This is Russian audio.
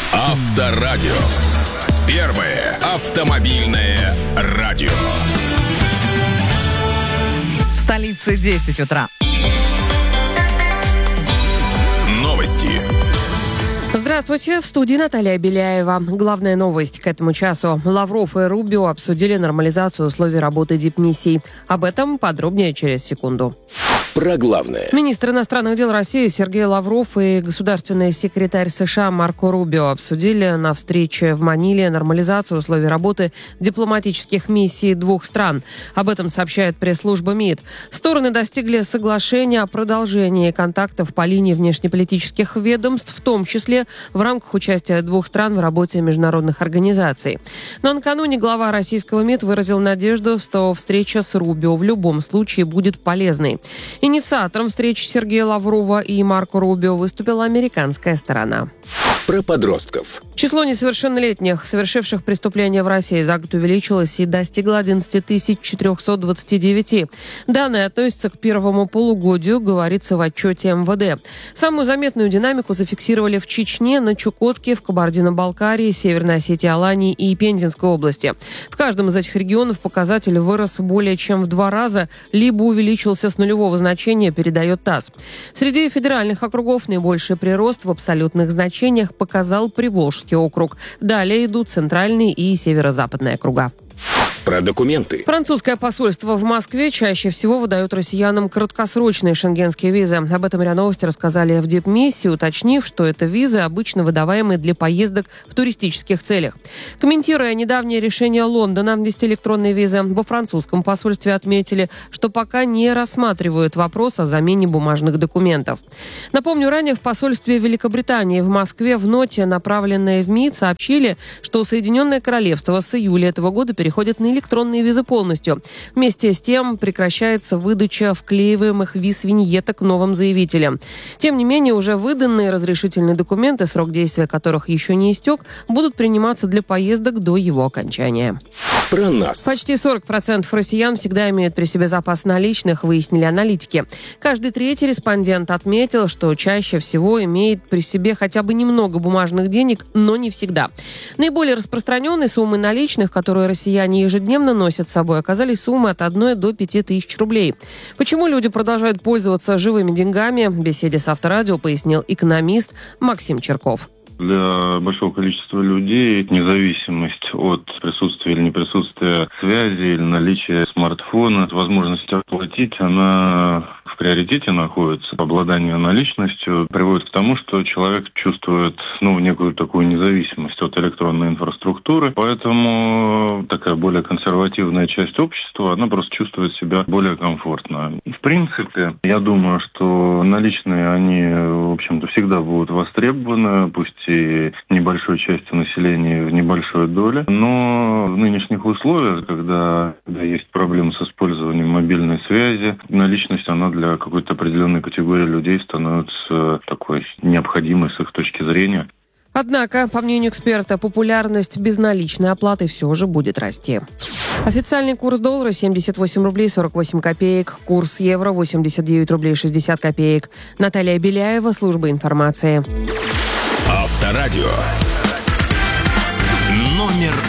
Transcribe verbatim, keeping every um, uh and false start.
Авторадио. Первое автомобильное радио. В столице десять утра. Новости. Здравствуйте, в студии Наталья Беляева. Главная новость к этому часу. Лавров и Рубио обсудили нормализацию условий работы дипмиссий. Об этом подробнее через секунду. Про главное. Министр иностранных дел России Сергей Лавров и государственный секретарь США Марко Рубио обсудили на встрече в Маниле нормализацию условий работы дипломатических миссий двух стран. Об этом сообщает пресс-служба МИД. Стороны достигли соглашения о продолжении контактов по линии внешнеполитических ведомств, в том числе в рамках участия двух стран в работе международных организаций. Но накануне глава российского МИД выразил надежду, что встреча с Рубио в любом случае будет полезной. Инициатором встречи Сергея Лаврова и Марко Рубио выступила американская сторона. Про подростков. Число несовершеннолетних, совершивших преступления в России, за год увеличилось и достигло одиннадцать тысяч четыреста двадцать девять. Данные относятся к первому полугодию, говорится в отчете эм вэ дэ. Самую заметную динамику зафиксировали в Чечне, на Чукотке, в Кабардино-Балкарии, Северной Осетии, Алании и Пензенской области. В каждом из этих регионов показатель вырос более чем в два раза, либо увеличился с нулевого значения, передает ТАСС. Среди федеральных округов наибольший прирост в абсолютных значениях показал Приволжский округ. Далее идут центральные и северо-западные округа. Про документы. Французское посольство в Москве чаще всего выдает россиянам краткосрочные шенгенские визы. Об этом РИА Новости рассказали в дипмиссии, уточнив, что это визы, обычно выдаваемые для поездок в туристических целях. Комментируя недавнее решение Лондона ввести электронные визы, во французском посольстве отметили, что пока не рассматривают вопрос о замене бумажных документов. Напомню, ранее в посольстве Великобритании в Москве в ноте, направленной в МИД, сообщили, что Соединенное Королевство с июля этого года переходит на электронные визы полностью. Вместе с тем прекращается выдача вклеиваемых виз-виньеток новым заявителям. Тем не менее, уже выданные разрешительные документы, срок действия которых еще не истек, будут приниматься для поездок до его окончания. Про нас. Почти сорок процентов россиян всегда имеют при себе запас наличных, выяснили аналитики. Каждый третий респондент отметил, что чаще всего имеет при себе хотя бы немного бумажных денег, но не всегда. Наиболее распространенной суммой наличных, которые россияне ежедневно носят с собой, оказались суммы от одной до пяти тысяч рублей. Почему люди продолжают пользоваться живыми деньгами, в беседе с Авторадио пояснил экономист Максим Черков. Для большого количества людей независимость от присутствия или неприсутствия связи или наличия смартфона, возможность оплатить, она в приоритете находится. Обладание наличностью приводит к тому, что человек чувствует ну, некую такую независимость от электронной инфраструктуры, поэтому такая более консервативная часть общества, она просто чувствует себя более комфортно. В принципе, я думаю, что наличные, они, в общем-то, всегда будут востребованы, пусть и небольшой частью населения в небольшой доле. Но в нынешних условиях, когда, когда есть проблемы с использованием мобильной связи, наличность, она для какой-то определенной категории людей становится такой необходимой с их точки зрения. Однако, по мнению эксперта, популярность безналичной оплаты все же будет расти. Официальный курс доллара семьдесят восемь рублей сорок восемь копеек, курс евро восемьдесят девять рублей шестьдесят копеек. Наталья Беляева, служба информации. Авторадио. Номер